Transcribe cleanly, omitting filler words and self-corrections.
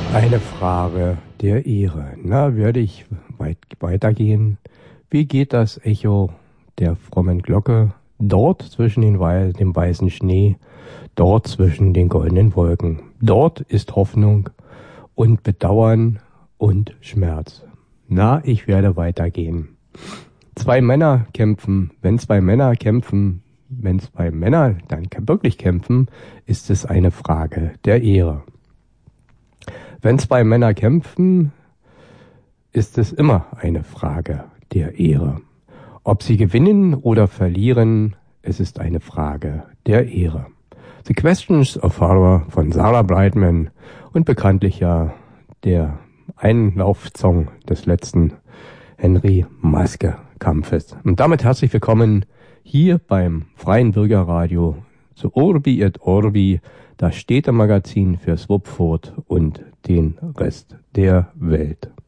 Eine Frage der Ehre. Na, werde ich weitergehen? Wie geht das Echo der frommen Glocke? Dort zwischen dem weißen Schnee, dort zwischen den goldenen Wolken. Dort ist Hoffnung und Bedauern und Schmerz. Na, ich werde weitergehen. Zwei Männer kämpfen. Wenn zwei Männer dann wirklich kämpfen, ist es eine Frage der Ehre. Wenn zwei Männer kämpfen, ist es immer eine Frage der Ehre. Ob sie gewinnen oder verlieren, es ist eine Frage der Ehre. The Questions of Horror von Sarah Brightman und bekanntlich ja der Einlaufsong des letzten Henry Maske-Kampfes. Und damit herzlich willkommen hier beim Freien Bürgerradio zu Urbi et Orbi, das Städtemagazin für Swupfurt und den Rest der Welt.